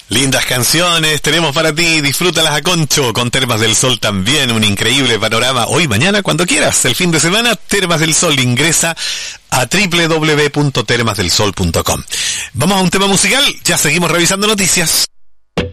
Lindas canciones tenemos para ti, disfrútalas a concho, con Termas del Sol también, un increíble panorama, hoy, mañana, cuando quieras, el fin de semana, Termas del Sol, ingresa a www.termasdelsol.com. Vamos a un tema musical, ya seguimos revisando noticias.